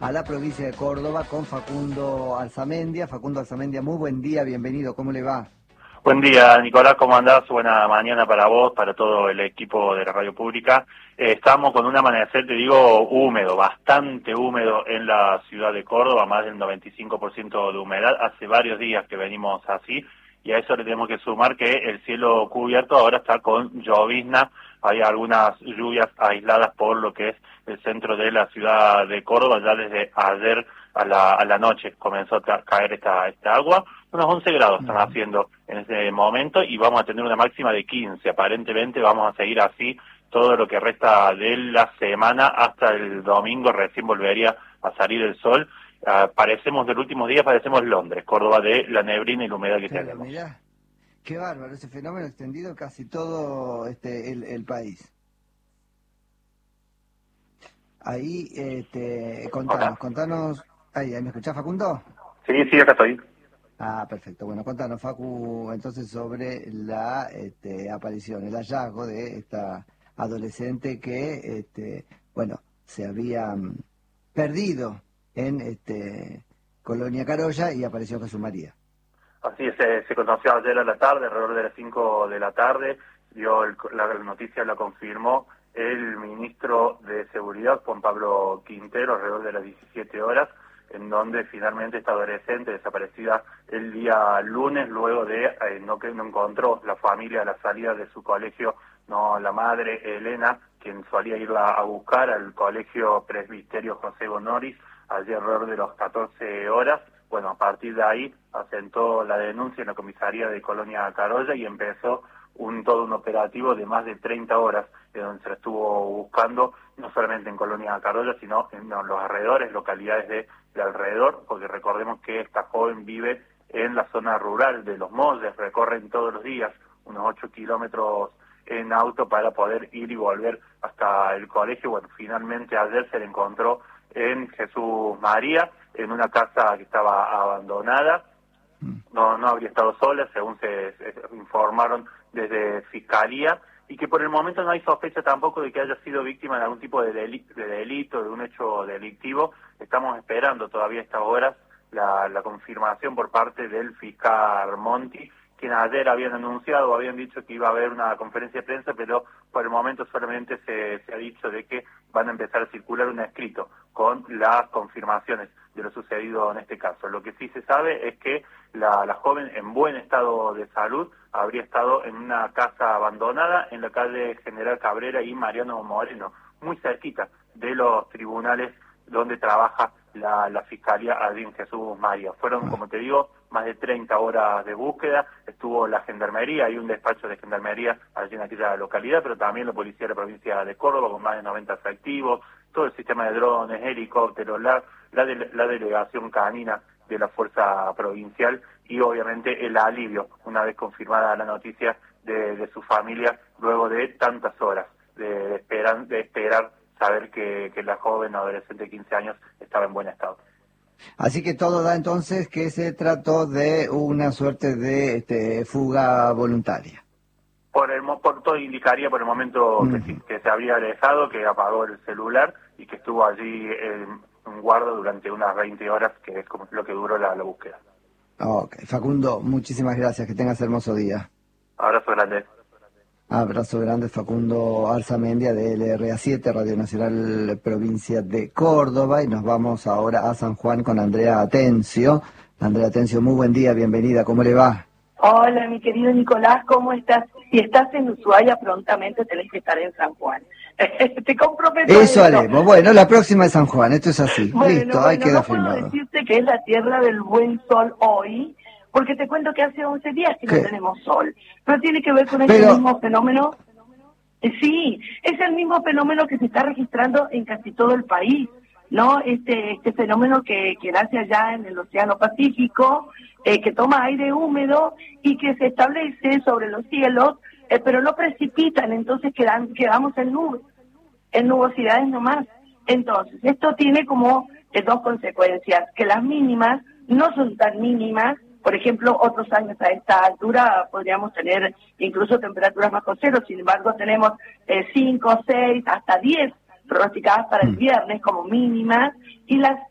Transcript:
a la provincia de Córdoba con Facundo Alzamendia. Facundo Alzamendia, muy buen día, bienvenido, ¿cómo le va? Buen día, Nicolás, ¿cómo andás? Buena mañana para vos, para todo el equipo de la radio pública. Estamos con un amanecer, te digo, húmedo, bastante húmedo en la ciudad de Córdoba, más del 95% de humedad. Hace varios días que venimos así, y a eso le tenemos que sumar que el cielo cubierto ahora está con llovizna. Hay algunas lluvias aisladas por lo que es el centro de la ciudad de Córdoba. Ya desde ayer a la noche comenzó a caer esta agua. Unos 11 grados están haciendo en ese momento y vamos a tener una máxima de 15. Aparentemente vamos a seguir así todo lo que resta de la semana hasta el domingo. Recién volvería a salir el sol. Parecemos, del último día parecemos Londres, Córdoba, de la neblina y la humedad que tenemos. Mirá, qué bárbaro, ese fenómeno extendido casi todo el país. Ahí, contanos. Ahí, ¿me escuchás, Facundo? Sí, acá estoy. Ah, perfecto. Bueno, contanos, Facu, entonces sobre la aparición, el hallazgo de esta adolescente que, se había perdido en Colonia Carolla y apareció Jesús María. Así es, se conoció ayer a la tarde, alrededor de las 5 de la tarde, la noticia la confirmó el ministro de Seguridad, Juan Pablo Quintero, alrededor de las 17 horas, en donde finalmente esta adolescente desaparecida el día lunes, luego de no encontró la familia a la salida de su colegio, no la madre Elena, quien solía irla a buscar al colegio Presbiterio José Bonoris, allí alrededor de las 14 horas. Bueno, a partir de ahí asentó la denuncia en la comisaría de Colonia Carolla y empezó todo un operativo de más de 30 horas, donde se la estuvo buscando, no solamente en Colonia Carolla, sino en los alrededores, localidades de alrededor, porque recordemos que esta joven vive en la zona rural de Los Molles, recorren todos los días unos 8 kilómetros en auto para poder ir y volver hasta el colegio. Bueno, finalmente ayer se le encontró en Jesús María, en una casa que estaba abandonada. No habría estado sola, según se informaron desde Fiscalía, y que por el momento no hay sospecha tampoco de que haya sido víctima de algún tipo de delito, de un hecho delictivo. Estamos esperando todavía a estas horas la confirmación por parte del fiscal Monti, quien ayer habían anunciado, habían dicho que iba a haber una conferencia de prensa, pero por el momento solamente se ha dicho de que van a empezar a circular un escrito con las confirmaciones de lo sucedido en este caso. Lo que sí se sabe es que la joven, en buen estado de salud, habría estado en una casa abandonada en la calle General Cabrera y Mariano Moreno, muy cerquita de los tribunales donde trabaja la Fiscalía allí en Jesús María. Fueron, como te digo, más de 30 horas de búsqueda. Estuvo la Gendarmería, hay un despacho de Gendarmería allí en aquella localidad, pero también la Policía de la Provincia de Córdoba, con más de 90 efectivos, todo el sistema de drones, helicópteros, la delegación canina de la Fuerza Provincial y obviamente el alivio, una vez confirmada la noticia de su familia, luego de tantas horas de esperar saber que la joven adolescente de 15 años estaba en buen estado. Así que todo da entonces que se trató de una suerte de fuga voluntaria. Por todo indicaría por el momento que se había alejado, que apagó el celular y que estuvo allí en guarda durante unas 20 horas, que es como lo que duró la búsqueda. Ok, Facundo, muchísimas gracias, que tengas hermoso día. Abrazo grande. Abrazo grande, Facundo Alzamendia de LRA7, Radio Nacional Provincia de Córdoba, y nos vamos ahora a San Juan con Andrea Atencio. Andrea Atencio, muy buen día, bienvenida, ¿cómo le va? Hola, mi querido Nicolás, ¿cómo estás? Si estás en Ushuaia, prontamente tenés que estar en San Juan. Te comprometo. Eso haremos. Bueno, la próxima es San Juan, esto es así. Listo, ahí queda no firmado. puedo decirte que es la tierra del buen sol hoy, porque te cuento que hace 11 días que no tenemos sol. Pero tiene que ver con ese mismo fenómeno. Sí, es el mismo fenómeno que se está registrando en casi todo el país, ¿no? Este fenómeno que nace allá en el Océano Pacífico, que toma aire húmedo y que se establece sobre los cielos, pero no precipitan, entonces quedamos en nubosidades nomás. Entonces, esto tiene como dos consecuencias, que las mínimas no son tan mínimas. Por ejemplo, otros años a esta altura podríamos tener incluso temperaturas bajo cero, sin embargo tenemos 5, 6, hasta 10 pronosticadas para el viernes como mínimas, y las